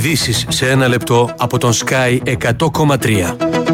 Ειδήσεις σε ένα λεπτό από τον Sky 100,3.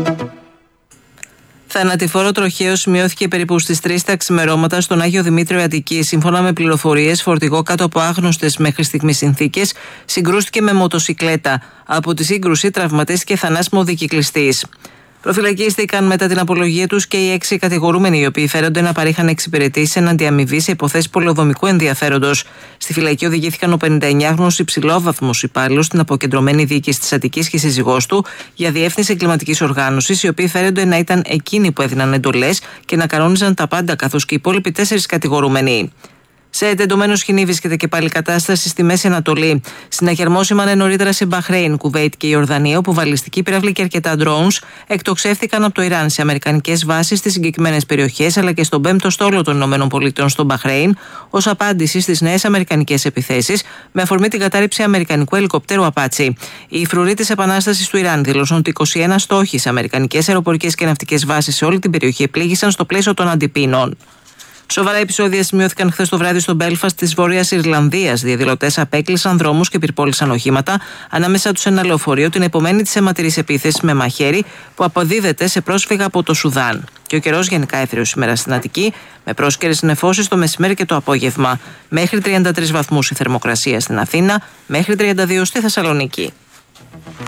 Θανατηφόρο τροχαίο σημειώθηκε περίπου στις 3 τα ξημερώματα στον Άγιο Δημήτριο Αττική. Σύμφωνα με πληροφορίες, φορτηγό κάτω από άγνωστες μέχρι στιγμής συνθήκες συγκρούστηκε με μοτοσικλέτα. Από τη σύγκρουση τραυματίστηκε θανάσιμο δικυκλιστής. Προφυλακίστηκαν μετά την απολογία τους και οι 6 κατηγορούμενοι, οι οποίοι φέρονται να παρήχαν εξυπηρετήσεις εν αντιαμοιβή σε υποθέσεις πολεοδομικού ενδιαφέροντος. Στη φυλακή οδηγήθηκαν ο 59χρονος υψηλόβαθμος υπάλληλος στην αποκεντρωμένη διοίκηση της Αττικής και σύζυγός του για διεύθυνση εγκληματικής οργάνωσης, οι οποίοι φέρονται να ήταν εκείνοι που έδιναν εντολές και να κανόνιζαν τα πάντα, καθώς και οι υπόλοιποι 4 κατηγορούμενοι. Σε τεντωμένο σκηνή βρίσκεται και πάλι κατάσταση στη Μέση Ανατολή. Συναγερμόσημανε νωρίτερα σε Μπαχρέιν, Κουβέιτ και Ιορδανία, όπου βαλιστικοί πύραυλοι και αρκετά drones εκτοξεύθηκαν από το Ιράν σε αμερικανικές βάσεις στις συγκεκριμένες περιοχές, αλλά και στον 5ο στόλο των ΗΠΑ στο Μπαχρέιν, ως απάντηση στις νέες αμερικανικές επιθέσεις, με αφορμή την κατάρριψη αμερικανικού ελικοπτέρου Απάτσι. Οι φρουροί της Επανάστασης του Ιράν δήλωσαν ότι 21 στόχοι σε αμερικανικές αεροπορικές και ναυτικές βάσεις σε όλη την περιοχή πλήγησαν στο πλαίσιο των αντιπίνων. Σοβαρά επεισόδια σημειώθηκαν χθες το βράδυ στο Μπέλφαστ της Βόρειας Ιρλανδίας. Διαδηλωτές απέκλεισαν δρόμους και πυρπόλησαν οχήματα, ανάμεσα τους ένα λεωφορείο, την επομένη της αιματηρής επίθεσης με μαχαίρι που αποδίδεται σε πρόσφυγα από το Σουδάν. Και ο καιρός γενικά έθριος σήμερα στην Αττική, με πρόσκαιρες νεφώσεις το μεσημέρι και το απόγευμα. Μέχρι 33 βαθμούς η θερμοκρασία στην Αθήνα, μέχρι 32 στη Θεσσαλονίκη.